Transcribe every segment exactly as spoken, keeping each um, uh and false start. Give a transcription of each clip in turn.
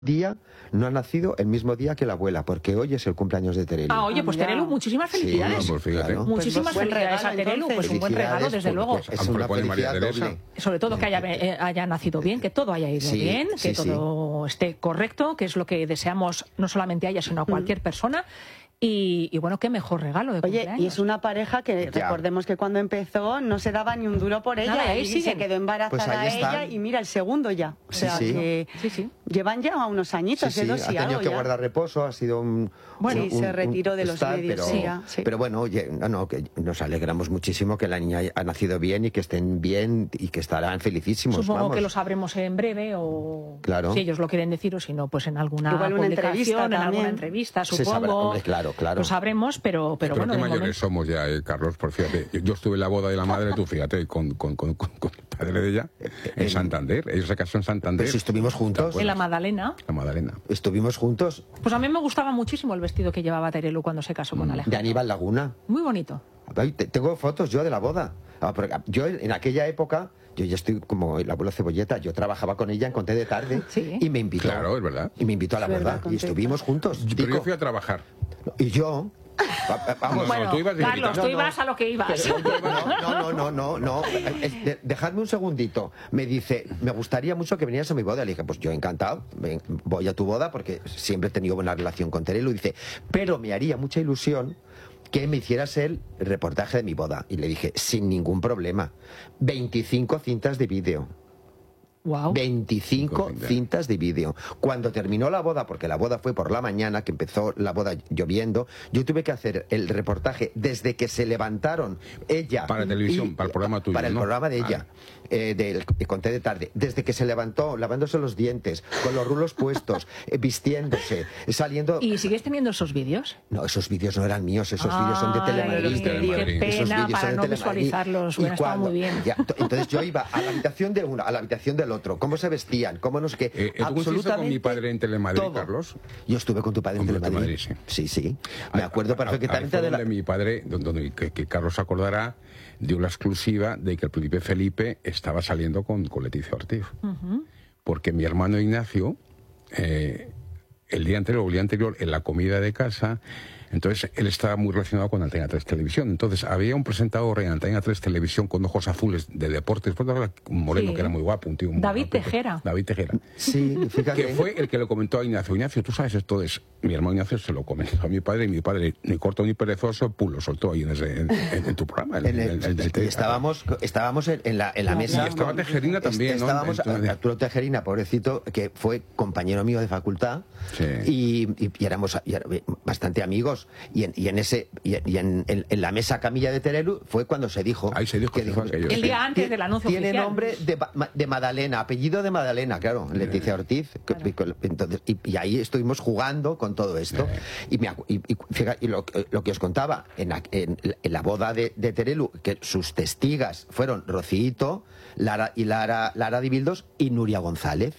día no ha nacido el mismo día que la abuela, porque hoy es el cumpleaños de Terelu. Ah, oye, pues Terelu, muchísimas felicidades. Sí, no, pues fíjate. Muchísimas pues felicidades a Terelu, pues un buen regalo, desde luego. Pues es una felicidad doble. Sobre todo que haya, eh, haya nacido bien, que todo haya ido sí, bien, que sí, todo sí. esté correcto, que es lo que deseamos no solamente a ella, sino a cualquier mm. persona. Y, y bueno, qué mejor regalo de Oye, cumpleaños. y es una pareja que ya. recordemos que cuando empezó no se daba ni un duro por ella. Nada, ahí y siguen. se quedó embarazada Pues ella y mira, el segundo ya. O sea, sí, sí. que sí, sí. llevan ya unos añitos, sí, de sí, dos ha y tenido algo que ya. guardar reposo, ha sido un... Bueno, un, y se retiró un, de los estar, medios. Pero, sí, ya, sí. pero bueno, oye, no, no, que nos alegramos muchísimo que la niña ha nacido bien y que estén bien y que estarán felicísimos. Supongo vamos. que lo sabremos en breve o claro. si ellos lo quieren decir o si no, pues en alguna Igual una publicación, en también. alguna entrevista, supongo. Se sabrá, hombre, claro, claro. Lo sabremos, pero, pero, pero bueno. qué de mayores momento... somos ya, eh, Carlos, por fíjate. Yo estuve en la boda de la madre, tú fíjate, con, con, con, con, con el padre de ella, en Santander. Ellos se casaron en Santander. Pero si estuvimos juntos. En la Magdalena. La Magdalena. Estuvimos juntos. Pues a mí me gustaba muchísimo el vestido que llevaba Terelu cuando se casó con De Alejandro. Aníbal Laguna. Muy bonito. Ay, te- Tengo fotos yo de la boda. Ah, porque Yo en aquella época, yo ya estoy como el abuelo Cebolleta, yo trabajaba con ella en Conté de Tarde Sí. y me invitó. Claro, es verdad. Y me invitó a la Es verdad, boda Conté y de estuvimos juntos. Pero Y yo co- fui a trabajar. Y yo... va- Vamos, No, Bueno, tú ibas de Carlos, invitado. tú No, no. ibas a lo que ibas. Pero, oye, no, no, no, no, no. Es de- Dejadme un segundito. Me dice, me gustaría mucho que vinieras a mi boda. Le dije, pues yo encantado, ven, voy a tu boda porque siempre he tenido buena relación con Terelu. Y dice, pero me haría mucha ilusión que me hicieras el reportaje de mi boda. Y le dije, sin ningún problema. veinticinco cintas de vídeo. Wow. veinticinco cintas. cintas de vídeo. Cuando terminó la boda, porque la boda fue por la mañana, que empezó la boda lloviendo, yo tuve que hacer el reportaje desde que se levantaron ella... Para televisión, para el programa tuyo, Para el ¿no? programa de ella, eh, del de Conté de Tarde. Desde que se levantó, lavándose los dientes, con los rulos puestos, eh, vistiéndose, saliendo... ¿Y sigues teniendo esos vídeos? No, esos vídeos no eran míos, esos Ay, vídeos son de Telemadrid. qué Qué Esos pena vídeos para son de no Telemadrid. visualizarlos. Y Hubiera estado cuando- muy bien. ya, to- entonces yo iba a la habitación de uno, a la habitación del otro, cómo se vestían, cómo no sé qué. Eh, ¿tú coincidiste con mi padre en Telemadrid, todo. Carlos? Yo estuve con tu padre en Con Telemadrid. Telemadrid, Sí, sí. Me acuerdo Ahí- ahí perfectamente fue de la... donde mi padre, donde, donde- que, que Carlos se acordará, dio la exclusiva de que el príncipe Felipe estaba saliendo con, con Leticia Ortiz. Ujú. Porque mi hermano Ignacio, eh, el día anterior, o el día anterior, en la comida de casa, entonces él estaba muy relacionado con Antena tres Televisión. Entonces había un presentador en Antena tres Televisión con ojos azules de deportes, un moreno Sí. que era muy guapo, un tío muy David guapo. Tejera. David Tejera. Sí, fíjate. Que fue el que le comentó a Ignacio. Ignacio, tú sabes esto es... Mi hermano Ignacio se lo comentó a mi padre y mi padre, ni corto ni perezoso, pum, lo soltó ahí en, ese, en, en- en tu programa. En el- y estábamos, estábamos en, en la, en la mesa. Y estaba Tejerina también, ¿no? Estábamos, Entonces- Arturo Tejerina, pobrecito, que fue compañero mío de facultad. Sí. Y, y- y éramos y era- bastante amigos. Y en, y en ese y, y en, en- en la mesa camilla de Terelu fue cuando se dijo. Ahí se dijo que dijo aquello, El sí. día antes del anuncio Tiene oficial. nombre de, Ma- de Madalena, apellido de Madalena, claro, Leticia Ortiz. que- Claro. Entonces, y, y ahí estuvimos jugando con todo esto. Y, me, acu- y, y fíjate, y lo, lo que os contaba, en la, en, en la boda de, de Terelu, que sus testigas fueron Rocíito, Lara y Lara, Lara Dibildos y Nuria González.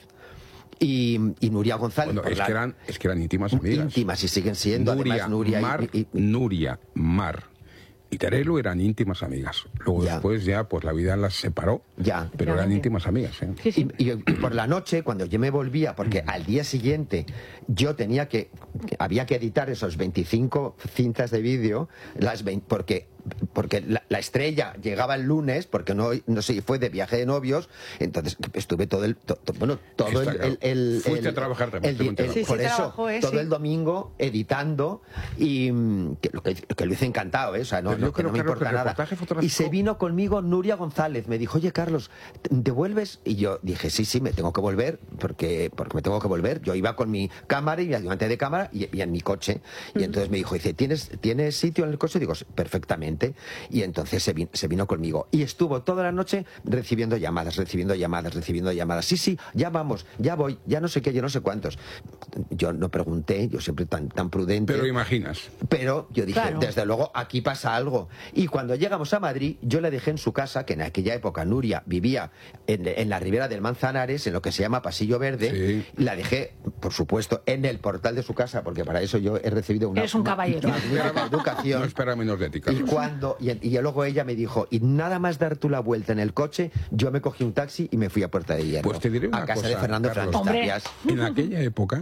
Y, y Nuria González. Bueno, por es, la- que eran, es que eran íntimas amigas. íntimas y siguen siendo, Nuria, además, Nuria y- Mar, y- y- Nuria, Mar y Terelu eran íntimas amigas. Luego Ya. después ya, pues la vida las separó. Ya. Pero eran Efectivamente. íntimas amigas, ¿eh? Sí, sí. Y, y- y por la noche, cuando yo me volvía, porque al día siguiente yo tenía que, que- había que editar esos veinticinco cintas de vídeo, las vein- porque porque la, la estrella llegaba el lunes, porque no, no sé, fue de viaje de novios, entonces estuve todo el, to- to- bueno, todo el, Está claro. el, el- Fuiste el- a trabajar también, el- te el- conté. Sí, sí, por eso, trabajó, eh, todo sí. el domingo editando y mm, que, lo que, que lo hice encantado, ¿eh? O sea, no, Pero no, yo que creo, no me Carlos, que importa el nada. reportaje fotográfico- Y se vino conmigo Nuria González, me dijo, oye Carlos, ¿te vuelves? Y yo dije, sí, sí, me tengo que volver, porque, porque me tengo que volver. Yo iba con mi cámara y mi ayudante de cámara y, y en mi coche. Y entonces me dijo, dice, ¿tienes, ¿tienes sitio en el coche? Digo, perfectamente. Y entonces se, vi- se vino conmigo. Y estuvo toda la noche recibiendo llamadas, recibiendo llamadas, recibiendo llamadas. Sí, sí, ya vamos, ya voy, ya no sé qué, ya no sé cuántos. Yo no pregunté, yo siempre tan, tan prudente. Pero imaginas. Pero yo dije, Claro. desde luego, aquí pasa algo. Y cuando llegamos a Madrid, yo le dejé en su casa, que en aquella época Nuria vivía en, en la ribera del Manzanares, en lo que se llama Pasillo Verde. Sí. Y la dejé, por supuesto, en el portal de su casa, porque para eso yo he recibido una, Eres un una- caballero. una magnífica No educación. espera menos de ti, Y Carlos. cuando cuando y, y luego ella me dijo, y nada más dar tú la vuelta en el coche, yo me cogí un taxi y me fui a Puerta de Hierro. Pues te diré una a casa cosa, de Fernando Carlos. Franz Tapias. En aquella época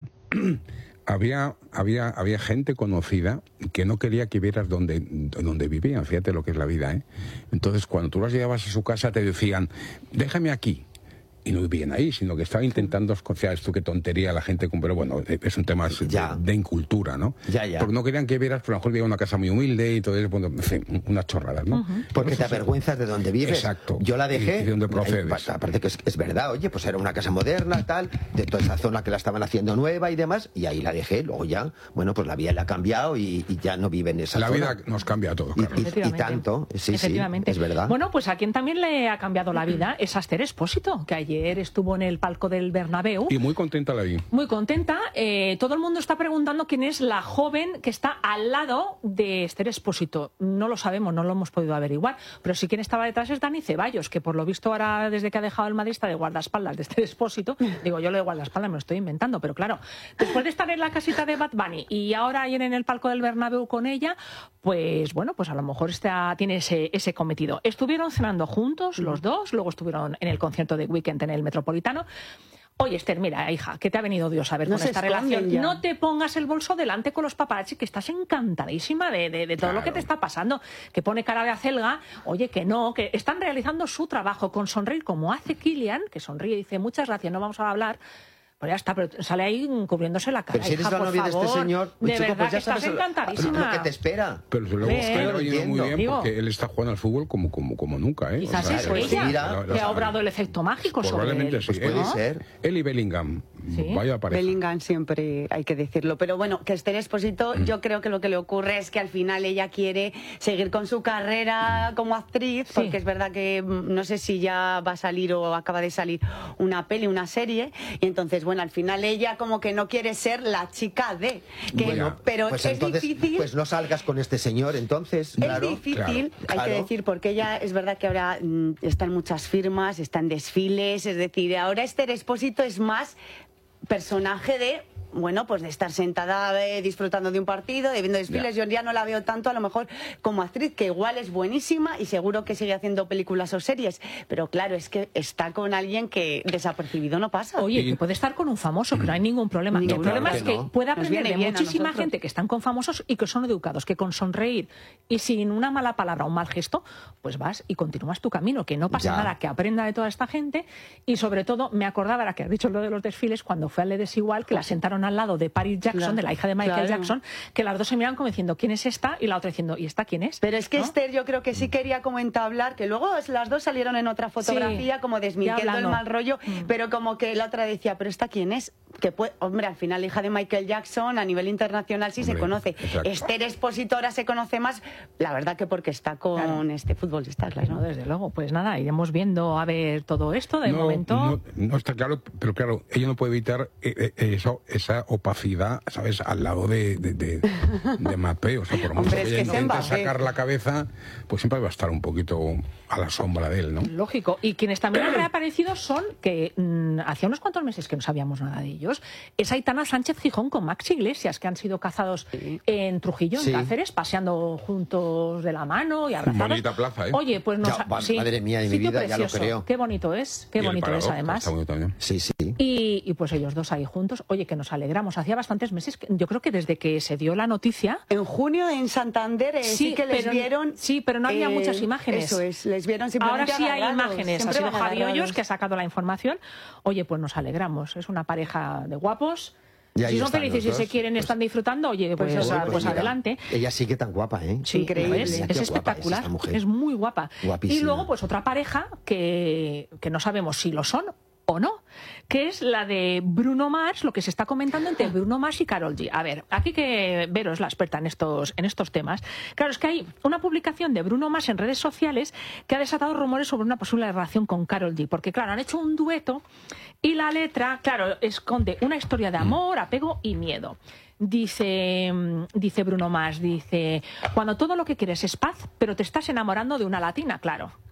había, había, había gente conocida que no quería que vieras donde, donde vivían. Fíjate lo que es la vida, ¿eh? Entonces, cuando tú las llevabas a su casa, te decían, déjame aquí. Y no vivían ahí, sino que estaba intentando escociar esto, qué tontería la gente, pero bueno, es un tema de, de incultura, ¿no? Ya, ya. Porque no querían que vieras, pero a lo mejor vivía una casa muy humilde y todo eso, bueno, en fin, unas chorradas, ¿no? Uh-huh. Porque te avergüenzas de dónde vives. Exacto. Yo la dejé. Y de dónde procedes. Eh, aparte que es, es verdad, oye, pues era una casa moderna, tal, de toda esa zona que la estaban haciendo nueva y demás, y ahí la dejé. Luego ya, bueno, pues la vida la ha cambiado y, y ya no vive en esa la zona. La vida nos cambia a todos, y, Carlos. y, y tanto, sí, sí, es verdad. Bueno, pues a quien también le ha cambiado la vida es a Esther Expósito, que ayer estuvo en el palco del Bernabéu. Y muy contenta la vi. Muy contenta. Eh, todo el mundo está preguntando quién es la joven que está al lado de Esther Expósito. No lo sabemos, no lo hemos podido averiguar, pero sí quien estaba detrás es Dani Ceballos, que por lo visto ahora, desde que ha dejado el Madrid, está de guardaespaldas de Esther Expósito. Digo, yo lo de guardaespaldas me lo estoy inventando, pero claro, después de estar en la casita de Bad Bunny y ahora ayer en el palco del Bernabéu con ella, pues bueno, pues a lo mejor está, tiene ese, ese cometido. Estuvieron cenando juntos los dos, luego estuvieron en el concierto de Weekend en el Metropolitano. Oye, Esther, mira, hija, ¿qué te ha venido Dios a ver no con esta relación? Ya. No te pongas el bolso delante con los paparazzi, que estás encantadísima de, de, de todo claro. lo que te está pasando. Que pone cara de acelga, oye, que no, que están realizando su trabajo con sonreír, como hace Kylian, que sonríe y dice, muchas gracias, no vamos a hablar. Pues ya está, pero sale ahí cubriéndose la cara. Pero si eres hija, la por novia favor, de este señor, de chico, verdad pues ya que estás sabes encantadísima. Lo que te espera. Pero se lo está oyendo muy bien Digo, porque él está jugando al fútbol como, como, como nunca, ¿eh? Quizás o sea, es pues ella mira, que ha obrado el efecto mágico sobre él. Sí. Pues puede él, ser. Él y Bellingham, ¿Sí? vaya pareja. Bellingham siempre hay que decirlo. Pero bueno, que Esther Expósito, mm. yo creo que lo que le ocurre es que al final ella quiere seguir con su carrera como actriz, sí. porque es verdad que no sé si ya va a salir o acaba de salir una peli, una serie, y entonces, bueno, al final ella como que no quiere ser la chica de... Que, bueno, pero pues es entonces, difícil... Pues no salgas con este señor, entonces, claro. Es difícil, claro, hay claro. que decir, porque ella es verdad que ahora mm, está en muchas firmas, está en desfiles, es decir, ahora Esther Expósito es más personaje de... Bueno, pues de estar sentada eh, disfrutando de un partido, de viendo desfiles. Yeah. Yo ya no la veo tanto a lo mejor como actriz, que igual es buenísima y seguro que sigue haciendo películas o series, pero claro, es que está con alguien que desapercibido no pasa. Oye, y... que puede estar con un famoso, que no hay ningún problema. Ningún el problema claro es que no. puede aprender de muchísima nosotros. gente que están con famosos y que son educados, que con sonreír y sin una mala palabra o un mal gesto, pues vas y continúas tu camino, que no pasa ya. nada, que aprenda de toda esta gente. Y sobre todo, me acordaba, ahora que has dicho lo de los desfiles, cuando fue al Le Desigual, que la sentaron al lado de Paris Jackson, claro, de la hija de Michael claro. Jackson, que las dos se miran como diciendo, ¿quién es esta? Y la otra diciendo, ¿y esta quién es? Pero es que ¿no? Esther yo creo que sí quería como entablar, que luego las dos salieron en otra fotografía sí, como desmintiendo el mal rollo, mm. pero como que la otra decía, ¿pero esta quién es? Que puede, hombre, al final la hija de Michael Jackson a nivel internacional sí hombre, se conoce. Exacto. Esther Expósito ahora se conoce más, la verdad que porque está con claro. este futbolista, claro. No, desde luego, pues nada, iremos viendo a ver todo esto de no, momento. No, no está claro, pero claro, ella no puede evitar eh, eh, eso, esa opacidad, ¿sabes? Al lado de, de, de, de Mbappé, o sea, por mucho que ella intenta sacar la cabeza, pues siempre va a estar un poquito a la sombra de él, ¿no? Lógico. Y quienes también han reaparecido son, que mmm, hacía unos cuantos meses que no sabíamos nada de ellos, es Aitana Sánchez Gijón con Max Iglesias, que han sido cazados sí. en Trujillo, en sí. Cáceres, paseando juntos de la mano y abrazados. Bonita plaza, ¿eh? Oye, pues nos... Ya, va, sí, madre mía de mi vida, ya lo creo. Qué bonito es, qué y bonito es, además. Está bonito también. Sí, sí. Y, y pues ellos dos ahí juntos, oye, que nos alegramos. Hacía bastantes meses, que, yo creo que desde que se dio la noticia... En junio en Santander eh, sí, sí que les pero, vieron... Sí, pero no había eh, muchas imágenes. Eso es, les vieron simplemente Ahora sí agarrados, hay imágenes. Ha sido Javi Hoyos que ha sacado la información. Oye, pues nos alegramos. Es una pareja de guapos. Si son felices y se quieren, pues, están disfrutando, oye, pues, pues, pues, pues adelante. Ella sí que tan guapa, ¿eh? Sí, increíble. Es, es espectacular. Es, es muy guapa. Guapísima. Y luego, pues otra pareja que, que no sabemos si lo son o no, que es la de Bruno Mars, lo que se está comentando entre Bruno Mars y Karol G. A ver, aquí que Vero es la experta en estos, en estos temas. Claro, es que hay una publicación de Bruno Mars en redes sociales que ha desatado rumores sobre una posible relación con Karol G, porque claro, han hecho un dueto y la letra, claro, esconde una historia de amor, apego y miedo. Dice, dice Bruno Mars, dice, cuando todo lo que quieres es paz, pero te estás enamorando de una latina, claro.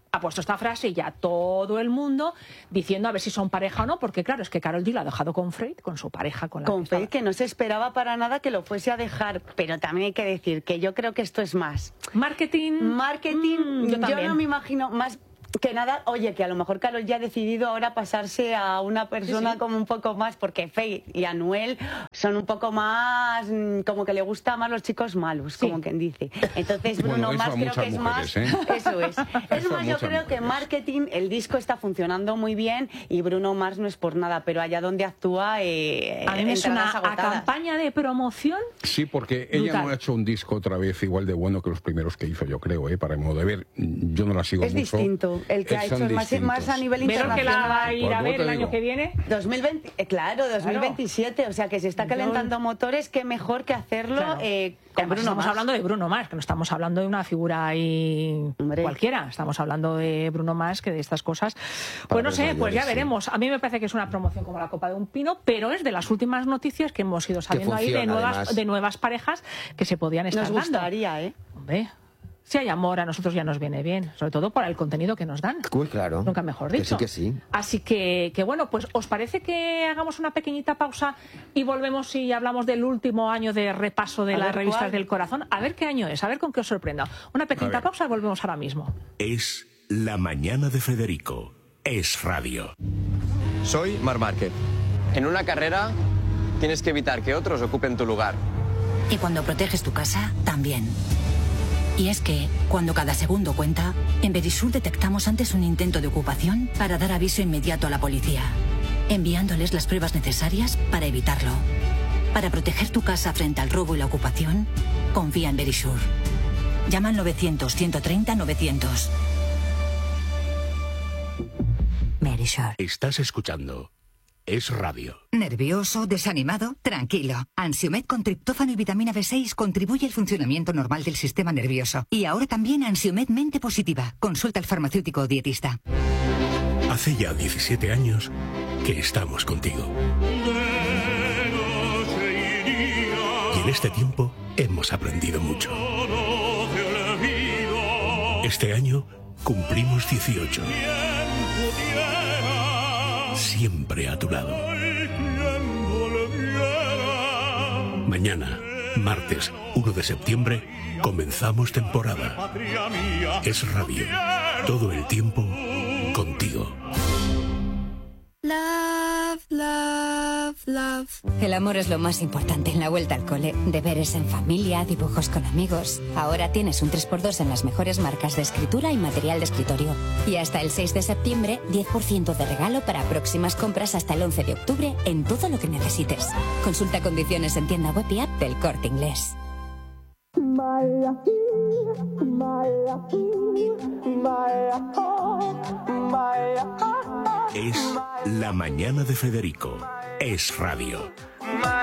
ha puesto esta frase y ya todo el mundo diciendo a ver si son pareja o no, porque claro, es que Karol G lo ha dejado con Fred, con su pareja, con la Con que Fred, estaba. que no se esperaba para nada que lo fuese a dejar, pero también hay que decir que yo creo que esto es más. Marketing. Marketing, Mm, yo yo, también. no me imagino más que nada, oye, que a lo mejor Karol ya ha decidido ahora pasarse a una persona Sí, sí. como un poco más, porque Faith y Anuel son un poco más, mm, como que le gusta más los chicos malos, Sí. como quien dice. Entonces Bruno Bueno, eso Mars a creo muchas que es mujeres, más, ¿eh? eso es. Es Eso a más, yo muchas creo que mujeres. marketing, el disco está funcionando muy bien y Bruno Mars no es por nada, pero allá donde actúa, eh, A mí me suena entradas a agotadas. campaña de promoción. Sí, porque ella Brutal. no ha hecho un disco otra vez igual de bueno que los primeros que hizo, yo creo, ¿eh? Para mi modo de ver. Yo no la sigo Es mucho. distinto, el que Eh, ha hecho son es más, más a distintos. nivel Pero que la va a internacional. ir Pues a yo ver te el año digo. que viene. dos mil veinte, eh, claro, dos mil veintisiete, o sea que se está Yo- calentando motores, qué mejor que hacerlo Claro. eh, con Además, Bruno estamos Mars. hablando de Bruno Mars, que no estamos hablando de una figura ahí Hombre. cualquiera. Estamos hablando de Bruno Mars, que de estas cosas. Pues no los sé, pues mayores, ya sí. veremos. A mí me parece que es una promoción como la copa de un pino, pero es de las últimas noticias que hemos ido sabiendo ahí de funciona, nuevas, además. de nuevas parejas que se podían estar Nos dando. gustaría, ¿eh? Hombre, si hay amor, a nosotros ya nos viene bien, sobre todo por el contenido que nos dan. Uy, claro. Nunca mejor Que dicho. sí, que sí. Así que, que bueno, pues ¿os parece que hagamos una pequeñita pausa y volvemos y hablamos del último año de repaso de A las ver revistas cuál. del corazón? A ver qué año es, a ver con qué os sorprenda. Una pequeñita A ver. pausa y volvemos ahora mismo. Es La Mañana de Federico. Es radio. Soy Marc Márquez. En una carrera tienes que evitar que otros ocupen tu lugar. Y cuando proteges tu casa, también. Y es que, cuando cada segundo cuenta, en Verisur detectamos antes un intento de ocupación para dar aviso inmediato a la policía, enviándoles las pruebas necesarias para evitarlo. Para proteger tu casa frente al robo y la ocupación, confía en Verisur. Llama al novecientos, ciento treinta, novecientos. Verisur. Estás escuchando Es radio. ¿Nervioso? ¿Desanimado? Tranquilo. Ansiomed con triptófano y vitamina B seis contribuye al funcionamiento normal del sistema nervioso. Y ahora también Ansiomed Mente Positiva. Consulta al farmacéutico o dietista. Hace ya diecisiete años que estamos contigo. Y en este tiempo hemos aprendido mucho. Este año cumplimos dieciocho. Siempre a tu lado. Mañana, martes uno de septiembre, comenzamos temporada. Es radio. Todo el tiempo contigo. Love, love, love. El amor es lo más importante en la vuelta al cole. Deberes en familia, dibujos con amigos. Ahora tienes un tres por dos en las mejores marcas de escritura y material de escritorio. Y hasta el seis de septiembre, diez por ciento de regalo para próximas compras hasta el once de octubre en todo lo que necesites. Consulta condiciones en tienda web y app del Corte Inglés. Es La Mañana de Federico. Es radio.